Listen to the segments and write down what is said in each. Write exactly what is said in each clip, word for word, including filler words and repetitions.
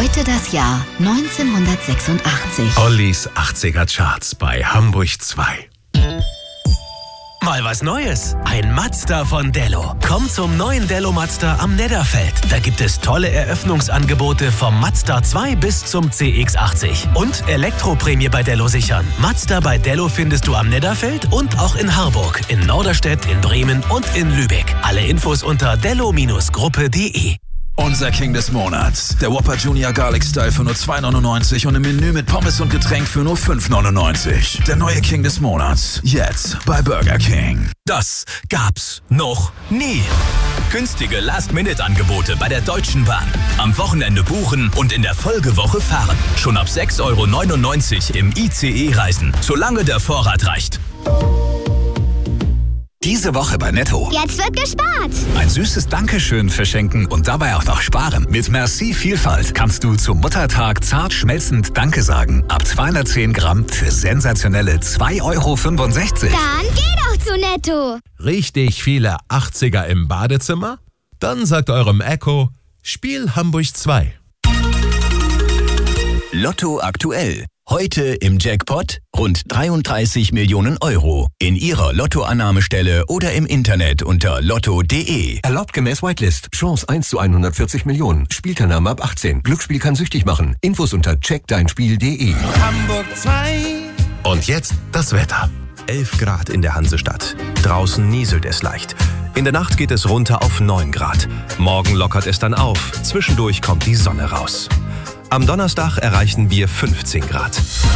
Heute das Jahr neunzehnhundertsechsundachtzig. Ollis achtziger Charts bei Hamburg zwei. Mal was Neues. Ein Mazda von Dello. Komm zum neuen Dello Mazda am Nedderfeld. Da gibt es tolle Eröffnungsangebote vom Mazda zwei bis zum C X achtzig. Und Elektroprämie bei Dello sichern. Mazda bei Dello findest du am Nedderfeld und auch in Harburg, in Norderstedt, in Bremen und in Lübeck. Alle Infos unter dello Gruppe punkt de. Unser King des Monats. Der Whopper Junior Garlic Style für nur zwei neunundneunzig und im Menü mit Pommes und Getränk für nur fünf neunundneunzig. Der neue King des Monats. Jetzt bei Burger King. Das gab's noch nie. Günstige Last-Minute-Angebote bei der Deutschen Bahn. Am Wochenende buchen und in der Folgewoche fahren. Schon ab sechs Euro neunundneunzig im I C E reisen, solange der Vorrat reicht. Diese Woche bei Netto. Jetzt wird gespart. Ein süßes Dankeschön verschenken und dabei auch noch sparen. Mit Merci Vielfalt kannst du zum Muttertag zart schmelzend Danke sagen. Ab zweihundertzehn Gramm für sensationelle zwei Euro fünfundsechzig. Dann geh doch zu Netto. Richtig viele achtziger im Badezimmer? Dann sagt eurem Echo, Spiel Hamburg zwei. Lotto aktuell. Heute im Jackpot rund dreiunddreißig Millionen Euro. In Ihrer Lottoannahmestelle oder im Internet unter lotto punkt de. Erlaubt gemäß Whitelist. Chance eins zu hundertvierzig Millionen. Spielteilnahme ab achtzehn. Glücksspiel kann süchtig machen. Infos unter check dein spiel punkt de. Hamburg zwei. Und jetzt das Wetter. elf Grad in der Hansestadt. Draußen nieselt es leicht. In der Nacht geht es runter auf neun Grad. Morgen lockert es dann auf. Zwischendurch kommt die Sonne raus. Am Donnerstag erreichen wir fünfzehn Grad.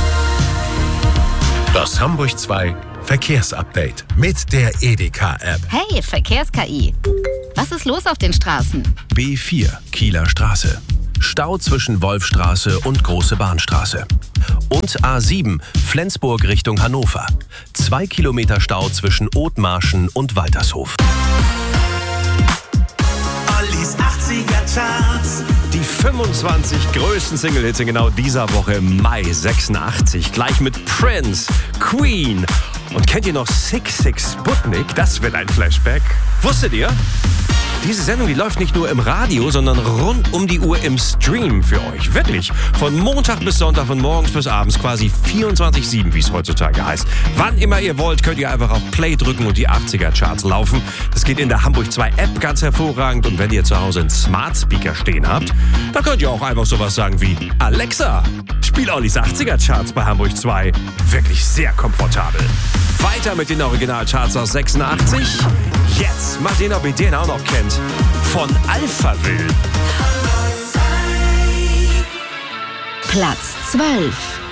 Das Hamburg zwei Verkehrsupdate mit der Edeka-App. Hey, Verkehrs-K I. Was ist los auf den Straßen? B vier, Kieler Straße. Stau zwischen Wolfstraße und Große Bahnstraße. Und A sieben, Flensburg Richtung Hannover. Zwei Kilometer Stau zwischen Othmarschen und Waltershof. Ollis achtziger Charts. Die fünfundzwanzig größten Single-Hits in genau dieser Woche im Mai sechsundachtzig. Gleich mit Prince, Queen. Und kennt ihr noch Six Six Sputnik? Das wird ein Flashback. Wusstet ihr? Diese Sendung, die läuft nicht nur im Radio, sondern rund um die Uhr im Stream für euch. Wirklich. Von Montag bis Sonntag, von morgens bis abends, quasi vierundzwanzig sieben, wie es heutzutage heißt. Wann immer ihr wollt, könnt ihr einfach auf Play drücken und die achtziger Charts laufen. Das geht in der Hamburg zwei App ganz hervorragend. Und wenn ihr zu Hause einen Smart Speaker stehen habt, dann könnt ihr auch einfach sowas sagen wie Alexa, spiel Ollis achtziger Charts bei Hamburg zwei. Wirklich sehr komfortabel. Weiter mit den Originalcharts aus sechsundachtzig. Jetzt mal sehen, ob ihr den auch noch kennt. Von Alphaville. Platz zwölf.